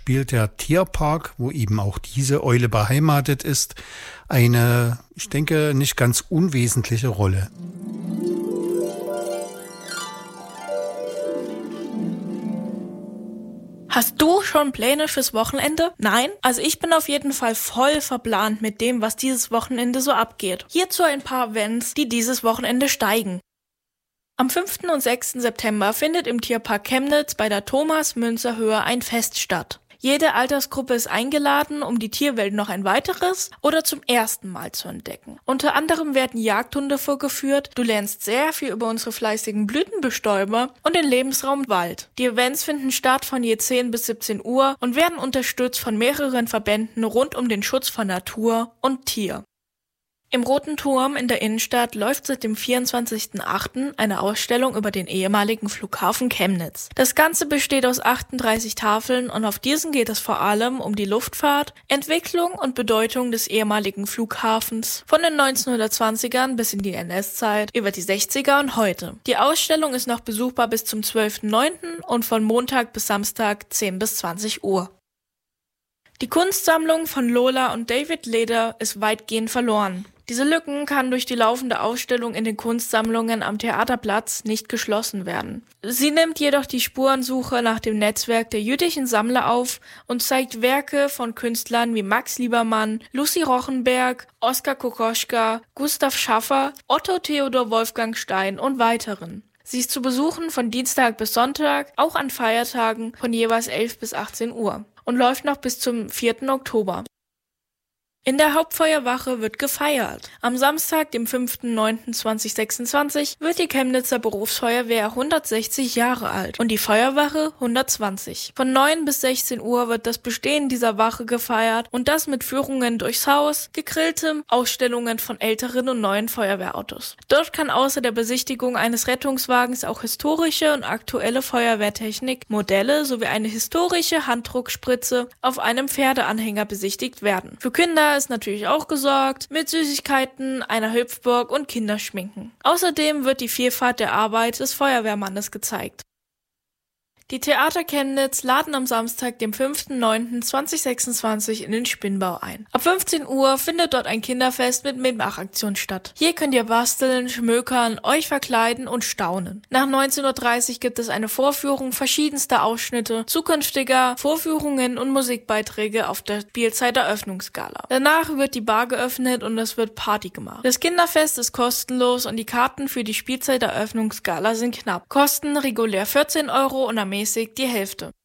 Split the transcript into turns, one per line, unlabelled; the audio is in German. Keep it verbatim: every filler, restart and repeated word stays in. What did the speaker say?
spielt der Tierpark, wo eben auch diese Eule beheimatet ist, eine, ich denke, nicht ganz unwesentliche Rolle.
Hast du schon Pläne fürs Wochenende? Nein? Also ich bin auf jeden Fall voll verplant mit dem, was dieses Wochenende so abgeht. Hierzu ein paar Events, die dieses Wochenende steigen. Am fünften und sechsten September findet im Tierpark Chemnitz bei der Thomas-Münzer-Höhe ein Fest statt. Jede Altersgruppe ist eingeladen, um die Tierwelt noch ein weiteres oder zum ersten Mal zu entdecken. Unter anderem werden Jagdhunde vorgeführt, du lernst sehr viel über unsere fleißigen Blütenbestäuber und den Lebensraum Wald. Die Events finden statt von je zehn bis siebzehn Uhr und werden unterstützt von mehreren Verbänden rund um den Schutz von Natur und Tier. Im Roten Turm in der Innenstadt läuft seit dem vierundzwanzigsten achten eine Ausstellung über den ehemaligen Flughafen Chemnitz. Das Ganze besteht aus achtunddreißig Tafeln und auf diesen geht es vor allem um die Luftfahrt, Entwicklung und Bedeutung des ehemaligen Flughafens von den neunzehnhundertzwanzigern bis in die N S-Zeit, über die sechziger und heute. Die Ausstellung ist noch besuchbar bis zum zwölften neunten und von Montag bis Samstag zehn bis zwanzig Uhr. Die Kunstsammlung von Lola und David Leder ist weitgehend verloren. Diese Lücken kann durch die laufende Ausstellung in den Kunstsammlungen am Theaterplatz nicht geschlossen werden. Sie nimmt jedoch die Spurensuche nach dem Netzwerk der jüdischen Sammler auf und zeigt Werke von Künstlern wie Max Liebermann, Lucy Rochenberg, Oskar Kokoschka, Gustav Schaffer, Otto Theodor Wolfgang Stein und weiteren. Sie ist zu besuchen von Dienstag bis Sonntag, auch an Feiertagen von jeweils elf bis achtzehn Uhr und läuft noch bis zum vierten Oktober. In der Hauptfeuerwache wird gefeiert. Am Samstag, dem fünften neunten zweitausendsechsundzwanzig, wird die Chemnitzer Berufsfeuerwehr hundertsechzig Jahre alt und die Feuerwache hundertzwanzig. Von neun bis sechzehn Uhr wird das Bestehen dieser Wache gefeiert und das mit Führungen durchs Haus, gegrilltem, Ausstellungen von älteren und neuen Feuerwehrautos. Dort kann außer der Besichtigung eines Rettungswagens auch historische und aktuelle Feuerwehrtechnik, Modelle sowie eine historische Handdruckspritze auf einem Pferdeanhänger besichtigt werden. Für Kinder ist natürlich auch gesorgt, mit Süßigkeiten, einer Hüpfburg und Kinderschminken. Außerdem wird die Vielfalt der Arbeit des Feuerwehrmannes gezeigt. Die Theater Chemnitz laden am Samstag, dem fünften neunten zweitausendsechsundzwanzig in den Spinnbau ein. Ab fünfzehn Uhr findet dort ein Kinderfest mit Mitmachaktion statt. Hier könnt ihr basteln, schmökern, euch verkleiden und staunen. Nach neunzehn Uhr dreißig gibt es eine Vorführung verschiedenster Ausschnitte, zukünftiger Vorführungen und Musikbeiträge auf der Spielzeiteröffnungsgala. Danach wird die Bar geöffnet und es wird Party gemacht. Das Kinderfest ist kostenlos und die Karten für die Spielzeiteröffnungsgala sind knapp. Kosten regulär vierzehn Euro und am die Hälfte.